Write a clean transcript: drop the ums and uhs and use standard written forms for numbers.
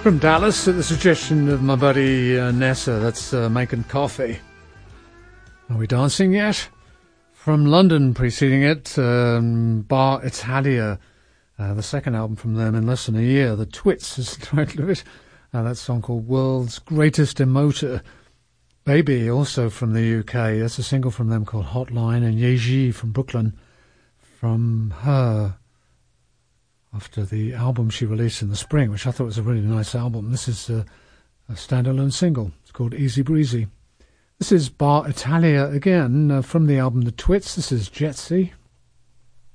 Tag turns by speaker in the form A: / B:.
A: From Dallas, at the suggestion of my buddy Nessa, that's making coffee. Are we dancing yet? From London, preceding it, Bar Italia, the second album from them in less than a year. The Twits is the title of it. That song called World's Greatest Emoter. Baby, also from the UK. That's a single from them called Hotline. And Yeji from Brooklyn, from her, after the album she released in the spring, which I thought was a really nice album. This is a standalone single. It's called Easy Breezy. This is Bar Italia again, from the album The Twits. This is Jetsy.